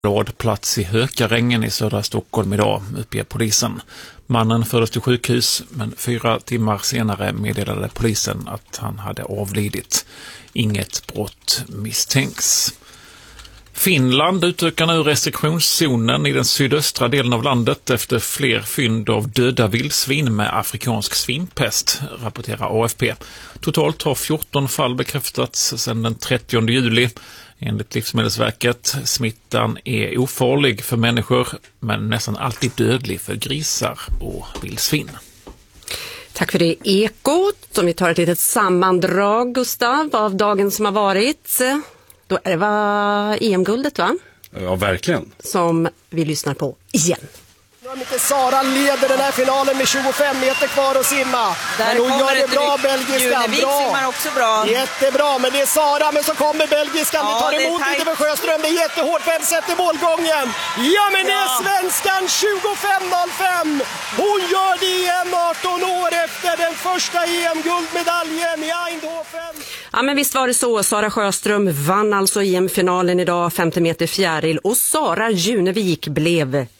Plats i Hökarängen i södra Stockholm idag, uppger polisen. Mannen fördes till sjukhus, men 4 timmar senare meddelade polisen att han hade avlidit. Inget brott misstänks. Finland utökar nu restriktionszonen i den sydöstra delen av landet efter fler fynd av döda vildsvin med afrikansk svinpest, rapporterar AFP. Totalt har 14 fall bekräftats sedan den 30 juli. Enligt Livsmedelsverket, smittan är ofarlig för människor men nästan alltid dödlig för grisar och vildsvin. Tack för det, Ekot. Som vi tar ett litet sammandrag, Gustav, av dagen som har varit. Då är det EM-guldet, va? Ja, verkligen. Som vi lyssnar på igen. Sara leder den här finalen med 25 meter kvar att simma. Där men hon gör det bra, belgiskan. Bra. Simmar också bra. Jättebra, men det är Sara, men så kommer belgiskan. Vi tar emot lite för Sjöström. Det är jättehårt, vem sätter målgången? Ja, men det är svenskan 25.05. Hon gör det igen 18 år efter den första EM-guldmedaljen i Eindhoven. Ja, men visst var det så. Sara Sjöström vann alltså EM-finalen idag, 50 meter fjäril. Och Sara Junevik blev